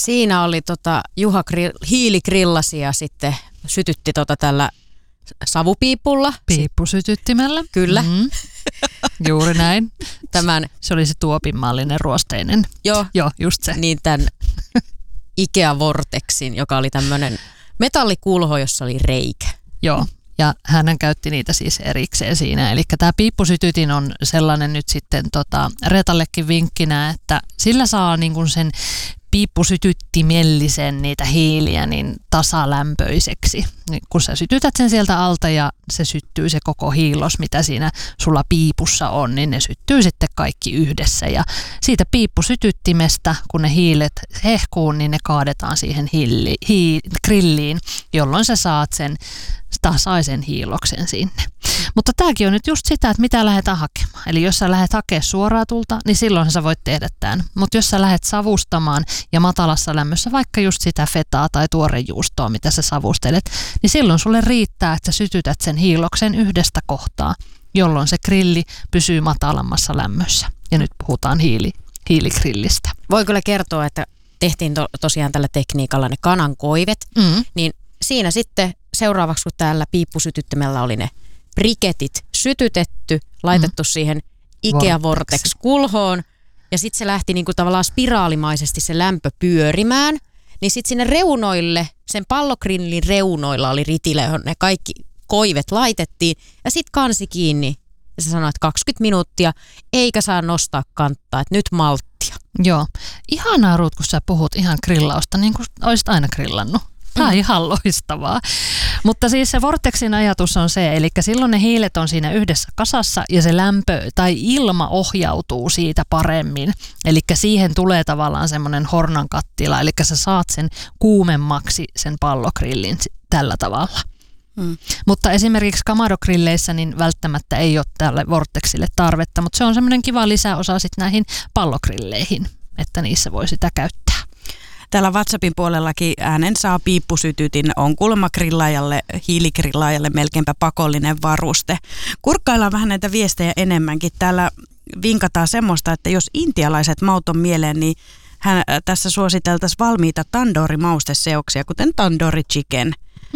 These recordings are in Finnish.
Siinä oli Juha hiiligrillasi ja sitten sytytti tällä savupiipulla. Piippusytyttimellä. Kyllä. Juuri näin. Se oli se tuopinmallinen ruosteinen. Joo, just se. Niin tämän Ikea Vortexin, joka oli tämmöinen metallikulho, jossa oli reikä. Joo. Ja hän käytti niitä siis erikseen siinä. Eli tämä piippusytytin on sellainen nyt sitten Reetallekin vinkkinä, että sillä saa niin kuin sen piippusytyttimellisen niitä hiiliä niin tasalämpöiseksi. Kun sä sytytät sen sieltä alta ja se syttyy se koko hiilos, mitä siinä sulla piipussa on, niin ne syttyy sitten kaikki yhdessä. Ja siitä piippusytyttimestä, kun ne hiilet hehkuu, niin ne kaadetaan siihen grilliin, jolloin sä saat sen tasaisen hiiloksen sinne. Mutta tämäkin on nyt just sitä, että mitä lähdetään hakemaan. Eli jos sä lähdet hakemaan suoraa tulta, niin silloin sä voit tehdä tämän. Mutta jos sä lähdet savustamaan ja matalassa lämmössä vaikka just sitä fetaa tai tuorejuustoa, mitä sä savustelet, niin silloin sulle riittää, että sä sytytät sen hiiloksen yhdestä kohtaa, jolloin se grilli pysyy matalammassa lämmössä. Ja nyt puhutaan hiiligrillistä. Voi kyllä kertoa, että tehtiin tosiaan tällä tekniikalla ne kanankoivet, niin siinä sitten seuraavaksi, kun täällä piippusytyttimellä oli ne briketit sytytetty, laitettu siihen Ikea Vortex-kulhoon, ja sitten se lähti niinku tavallaan spiraalimaisesti se lämpö pyörimään, niin sitten sinne reunoille, sen pallogrillin reunoilla oli ritilä, johon ne kaikki koivet laitettiin, ja sitten kansi kiinni, ja sä sanoit 20 minuuttia, eikä saa nostaa kanttaa, että nyt malttia. Joo, ihanaa Ruut, kun sä puhut ihan grillausta, niin kuin olisit aina grillannut. Tämä on ihan loistavaa. Mutta siis se Vortexin ajatus on se, eli silloin ne hiilet on siinä yhdessä kasassa ja se lämpö tai ilma ohjautuu siitä paremmin. Eli siihen tulee tavallaan semmoinen hornankattila, eli sä saat sen kuumemmaksi sen pallogrillin tällä tavalla. Mutta esimerkiksi Kamado-grilleissä niin välttämättä ei ole tälle Vortexille tarvetta, mutta se on semmoinen kiva lisäosa sitten näihin pallogrilleihin, että niissä voi sitä käyttää. Täällä WhatsAppin puolellakin äänen saa piippusytytin, on kuulemma hiiligrillaajalle melkeinpä pakollinen varuste. Kurkkaillaan vähän näitä viestejä enemmänkin. Täällä vinkataan semmoista, että jos intialaiset maut on mieleen, niin tässä suositeltaisiin valmiita tandoori-mausteseoksia, kuten tandoori chicken.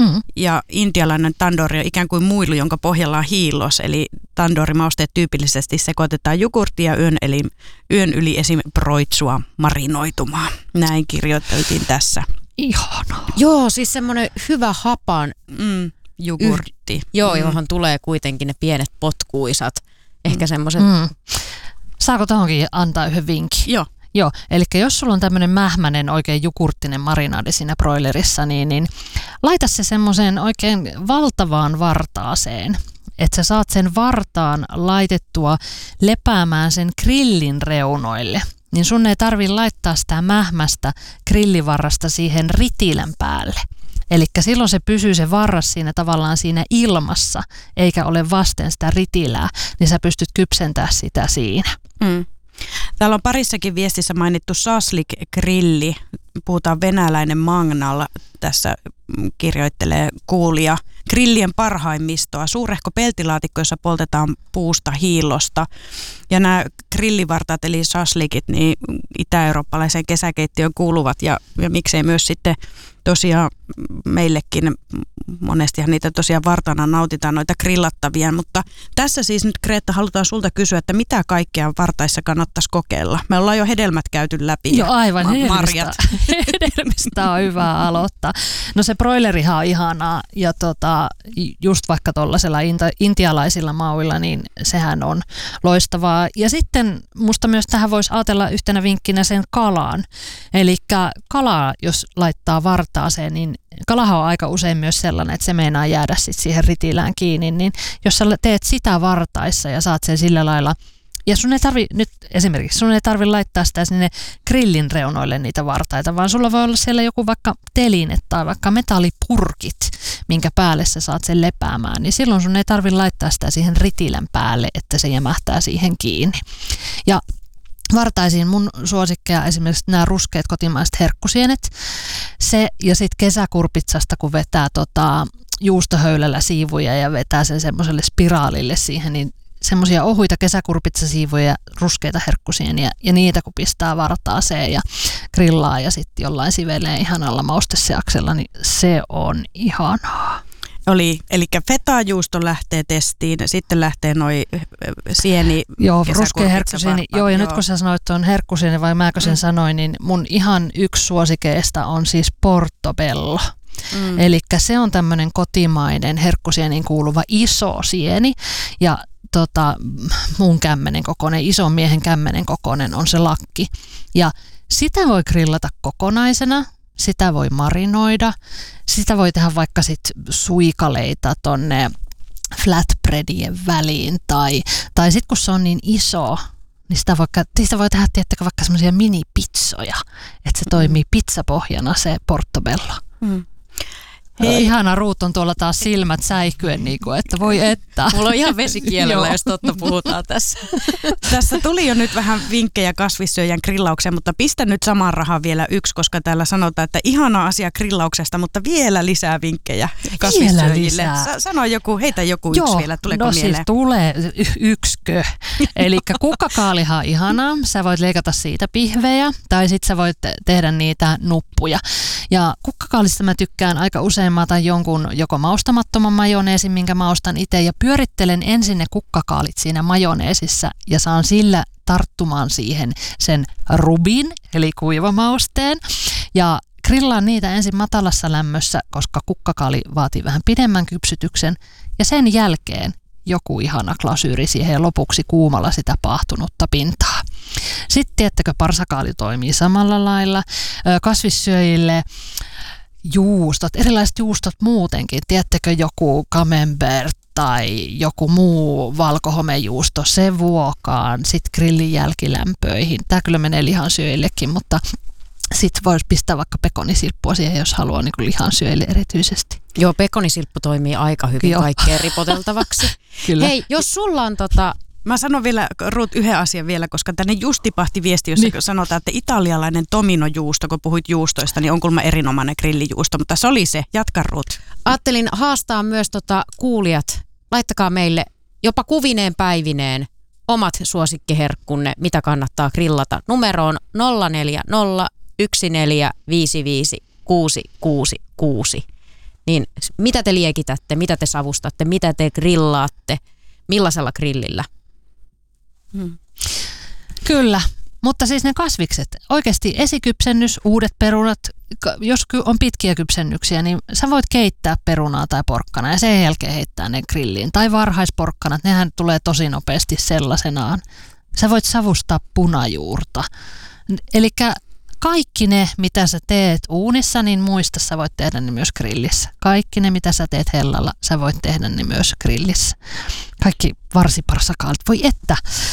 Ja intialainen tandoori on ikään kuin muilu, jonka pohjalla on hiilos, eli tandoori-mausteet tyypillisesti sekoitetaan jogurttia ja yön yli esim. Broitsua marinoitumaan. Näin kirjoiteltiin tässä. Ihanaa. Joo, siis semmoinen hyvä hapan jogurtti. Johon tulee kuitenkin ne pienet potkuisat. Ehkä semmoiset. Saako tohonkin antaa yhden vinkin? Joo, eli jos sulla on tämmöinen mähmäinen oikein jogurttinen marinaadi siinä broilerissa, niin laita se semmoiseen oikein valtavaan vartaaseen, että sä saat sen vartaan laitettua lepäämään sen grillin reunoille. Niin sun ei tarvitse laittaa sitä mähmästä grillivarrasta siihen ritilän päälle. Eli silloin se pysyy se varras siinä tavallaan siinä ilmassa, eikä ole vasten sitä ritilää, niin sä pystyt kypsentämään sitä siinä. Täällä on parissakin viestissä mainittu shashlik-grilli. Puhutaan venäläinen Magnal. Tässä kirjoittelee kuulija. Grillien parhaimmistoa. Suurehko peltilaatikko, jossa poltetaan puusta hiilosta. Ja nämä grillivartaat eli shashlikit niin itä-eurooppalaiseen kesäkeittiöön kuuluvat ja miksei myös sitten tosiaan meillekin monestihan niitä tosiaan vartana nautitaan noita grillattavia, mutta tässä siis nyt Greta halutaan sulta kysyä, että mitä kaikkea vartaissa kannattaisi kokeilla. Me ollaan jo hedelmät käyty läpi. Joo, aivan hedelmistä on hyvä aloittaa. No se broilerihan on ihanaa ja just vaikka tuollaisella intialaisilla mauilla, niin sehän on loistavaa. Ja sitten musta myös tähän voisi ajatella yhtenä vinkkinä sen kalaan. Eli kalaa, jos laittaa vartaaseen, niin kalahan on aika usein myös sellainen, että se meinaa jäädä sit siihen ritilään kiinni, niin jos sä teet sitä vartaissa ja saat sen sillä lailla, ja sun ei tarvi laittaa sitä sinne grillin reunoille niitä vartaita, vaan sulla voi olla siellä joku vaikka teline tai vaikka metallipurkit, minkä päälle sä saat sen lepäämään, niin silloin sun ei tarvi laittaa sitä siihen ritilän päälle, että se jämähtää siihen kiinni. Ja vartaisiin mun suosikkeja esimerkiksi nämä ruskeat kotimaiset herkkusienet. Se ja sitten kesäkurpitsasta, kun vetää juustohöylällä siivuja ja vetää sen semmoiselle spiraalille siihen, niin semmoisia ohuita kesäkurpitsasiivuja ja ruskeita herkkusieniä ja niitä kun pistää vartaaseen ja grillaa ja sitten jollain siveleen ihanalla mausteseaksella, niin se on ihanaa. Eli fetajuusto lähtee testiin, sitten lähtee noi sieni. Joo, ruskea herkkusieni. Joo, ja nyt kun sä sanoit tuon herkkusieni vai mäkö sen sanoin, niin mun ihan yksi suosikeista on siis Portobello. Eli se on tämmöinen kotimainen herkkusieniin kuuluva iso sieni ja mun kämmenen kokoinen, ison miehen kämmenen kokoinen on se lakki. Ja sitä voi grillata kokonaisena, sitä voi marinoida, sitä voi tehdä vaikka sit suikaleita tonne flatbreadien väliin tai sit kun se on niin iso, niin sitä voi tehdä tiettäkö vaikka semmoisia minipizzoja, että se toimii pizzapohjana se Portobello. Ihana Ruut on tuolla taas silmät säihkyen, että voi että. Mulla on ihan vesikielellä, jos totta puhutaan tässä. Tässä tuli jo nyt vähän vinkkejä kasvissyöjän grillaukseen, mutta pistä nyt saman rahan vielä yksi, koska täällä sanotaan, että ihana asia grillauksesta, mutta vielä lisää vinkkejä kasvissyöjille. Sano heitä joku yksi vielä, tuleeko mieleen? Siis tulee yksikö. Eli kukkakaalihan on ihanaa, sä voit leikata siitä pihvejä tai sit sä voit tehdä niitä nuppuja. Ja kukkakaalista mä tykkään aika usein, mä otan jonkun joko maustamattoman majoneesin, minkä maustan itse ja pyörittelen ensin ne kukkakaalit siinä majoneesissa ja saan sillä tarttumaan siihen sen rubin eli kuivamausteen ja grillaan niitä ensin matalassa lämmössä, koska kukkakaali vaatii vähän pidemmän kypsytyksen ja sen jälkeen joku ihana glasyyri siihen ja lopuksi kuumalla sitä paahtunutta pintaa. Sitten tiettäkö, parsakaali toimii samalla lailla. Kasvissyöjille juustot, erilaiset juustot muutenkin. Tiedättekö joku camembert tai joku muu valkohomejuusto, se vuokaan, sitten grillin jälkilämpöihin. Tämä kyllä menee lihansyöjillekin, mutta sitten voisi pistää vaikka pekonisilppua siihen, jos haluaa niin kuin lihansyöjille erityisesti. Joo, pekonisilppu toimii aika hyvin kaikkeen ripoteltavaksi. Kyllä. Hei, jos sulla on Mä sanon vielä, Ruut, yhden asian vielä, koska tänne just tipahti viesti, jossa sanotaan, että italialainen tominojuusto, kun puhuit juustoista, niin on kuulemma erinomainen grillijuusto, mutta se oli se. Jatka, Ruut. Ajattelin haastaa myös kuulijat. Laittakaa meille jopa kuvineen päivineen omat suosikkiherkkunne, mitä kannattaa grillata. Numeroon 04014556666. Niin mitä te liekitätte, mitä te savustatte, mitä te grillaatte, millaisella grillillä? Kyllä, mutta siis ne kasvikset, oikeasti esikypsennys, uudet perunat, jos on pitkiä kypsennyksiä, niin sä voit keittää perunaa tai porkkana ja sen jälkeen heittää ne grilliin. Tai varhaisporkkanat, nehän tulee tosi nopeasti sellaisenaan. Sä voit savustaa punajuurta. Elikkä kaikki ne, mitä sä teet uunissa, niin muista sä voit tehdä ne myös grillissä. Kaikki ne, mitä sä teet hellalla, sä voit tehdä ne myös grillissä. Kaikki varsiparsakaalit, voi että.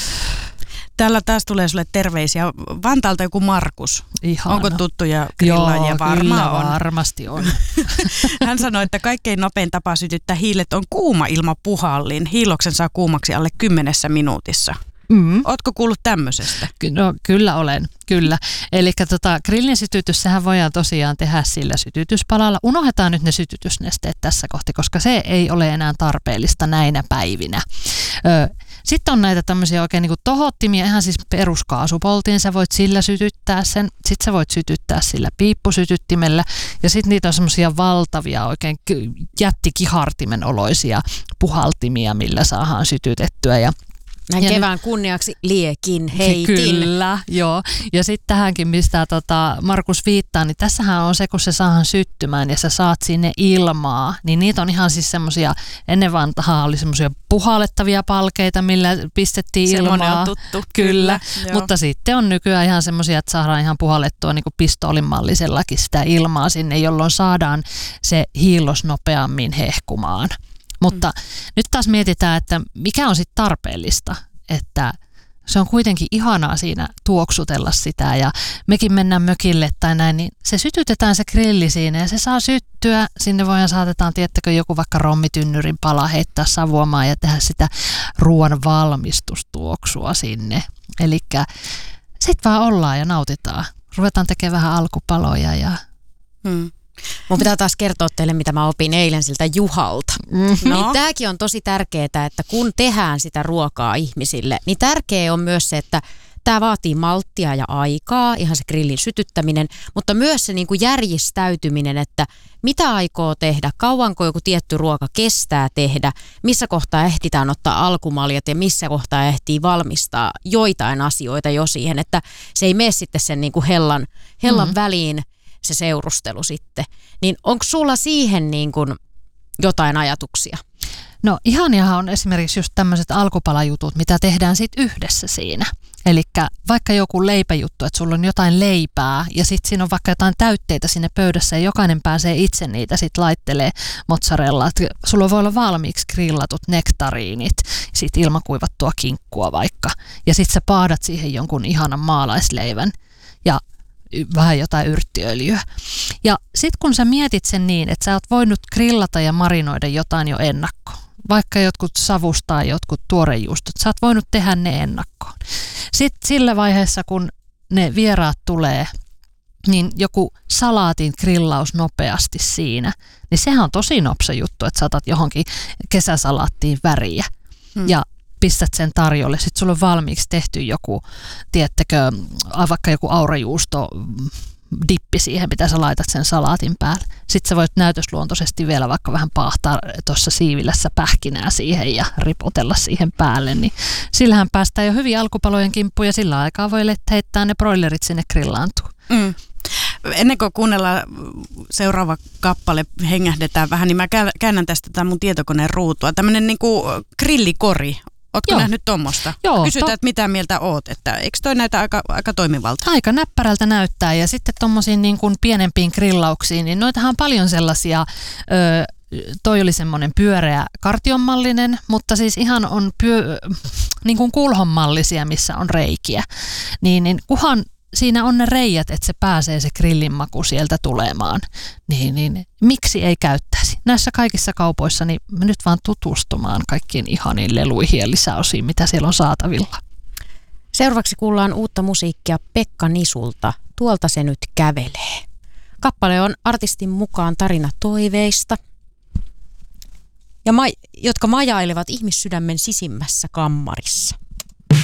Täällä taas tulee sulle terveisiä. Vantaalta joku Markus. Ihana. Onko tuttuja grillaajia? Joo, Varmaan on. Varmasti on. Hän sanoi, että kaikkein nopein tapa sytyttää hiilet on kuuma ilma puhallin. Hiiloksen saa kuumaksi alle 10 minuutissa. Ootko kuullut tämmöisestä? No, kyllä olen, kyllä. Eli grillin sytytys, sehän voidaan tosiaan tehdä sillä sytytyspalalla. Unohdetaan nyt ne sytytysnesteet tässä kohti, koska se ei ole enää tarpeellista näinä päivinä. Sitten on näitä tämmöisiä oikein niin kuin tohottimia, ihan siis peruskaasupoltiin, sä voit sillä sytyttää sen, sitten sä voit sytyttää sillä piippusytyttimellä ja sitten niitä on semmoisia valtavia oikein jättikihartimen oloisia puhaltimia, millä saadaan sytytettyä ja näin kevään kunniaksi liekin heitin. Kyllä, joo. Ja sitten tähänkin, mistä Markus viittaa, niin tässähän on se, kun se saadaan syttymään ja sä saat sinne ilmaa, niin niitä on ihan siis semmoisia, ennen vanhaa oli semmoisia puhallettavia palkeita, millä pistettiin semmoinen ilmaa. On tuttu. Kyllä, mutta sitten on nykyään ihan semmoisia, että saadaan ihan puhallettua niin kuin pistoolinmallisellakin sitä ilmaa sinne, jolloin saadaan se hiillos nopeammin hehkumaan. Mutta nyt taas mietitään, että mikä on sitten tarpeellista, että se on kuitenkin ihanaa siinä tuoksutella sitä ja mekin mennään mökille tai näin, niin se sytytetään se grilli siinä ja se saa syttyä. Sinne voidaan saatetaan, tiettäkö, joku vaikka rommitynnyrin pala heittää savuamaan ja tehdä sitä ruoan valmistustuoksua sinne. Elikkä sitten vaan ollaan ja nautitaan. Ruvetaan tekemään vähän alkupaloja ja... Mun pitää taas kertoa teille, mitä mä opin eilen siltä Juhalta. No. Niin tääkin on tosi tärkeää, että kun tehdään sitä ruokaa ihmisille, niin tärkeää on myös se, että Tämä vaatii malttia ja aikaa, ihan se grillin sytyttäminen, mutta myös se niin kuin järjestäytyminen, että mitä aikoo tehdä, kauanko joku tietty ruoka kestää tehdä, missä kohtaa ehtitään ottaa alkumaljat ja missä kohtaa ehtii valmistaa joitain asioita jo siihen, että se ei mene sitten sen niin kuin hellan väliin se seurustelu sitten. Niin onko sulla siihen niin kuin jotain ajatuksia? No ihaniahan on esimerkiksi just tämmöiset alkupalajutut, mitä tehdään sitten yhdessä siinä. Eli vaikka joku leipäjuttu, että sulla on jotain leipää ja sitten siinä on vaikka jotain täytteitä sinne pöydässä ja jokainen pääsee itse niitä sitten laittelee mozzarellaa. Sulla voi olla valmiiksi grillatut nektariinit, sitten ilmakuivattua kinkkua vaikka. Ja sitten sä paadat siihen jonkun ihanan maalaisleivän ja vähän jotain yrttiöljyä. Ja sitten kun sä mietit sen niin, että sä oot voinut grillata ja marinoida jotain jo ennakkoon, vaikka jotkut savus tai jotkut tuorejuustot, sä oot voinut tehdä ne ennakkoon. Sitten sillä vaiheessa, kun ne vieraat tulee, niin joku salaatin grillaus nopeasti siinä, niin sehän on tosi nopsa juttu, että saatat johonkin kesäsalaattiin väriä ja pistät sen tarjolle. Sitten sulla on valmiiksi tehty joku, tiedättekö, vaikka joku aurajuusto dippi siihen, mitä sä laitat sen salaatin päälle. Sitten sä voit näytösluontoisesti vielä vaikka vähän paahtaa tuossa siivilässä pähkinää siihen ja ripotella siihen päälle. Niin sillähän päästään jo hyvin alkupalojen kimppuun ja sillä aikaa voi heittää ne broilerit sinne grillaantuun. Ennen kuin kuunnellaan seuraava kappale, hengähdetään vähän, niin mä käännän tästä tätä mun tietokoneen ruutua. Tämmöinen niinku grillikori. Ootko nähnyt tuommoista? Kysytään, että mitä mieltä oot, että eikö toi näytä aika toimivalta? Aika näppärältä näyttää ja sitten tuommoisiin niin kuin pienempiin grillauksiin, niin noitahan on paljon sellaisia, toi oli semmoinen pyöreä kartionmallinen, mutta siis ihan on niin kuin kulhonmallisia, missä on reikiä, niin kuhan siinä on ne reijät, että se pääsee se grillin maku sieltä tulemaan, niin miksi ei käyttäisi? Näissä kaikissa kaupoissa niin nyt vaan tutustumaan kaikkiin ihaniin leluihin ja lisäosiin, mitä siellä on saatavilla. Seuraavaksi kuullaan uutta musiikkia Pekka Nisulta. Tuolta se nyt kävelee. Kappale on artistin mukaan tarina toiveista, jotka majailevat ihmissydämen sisimmässä kammarissa.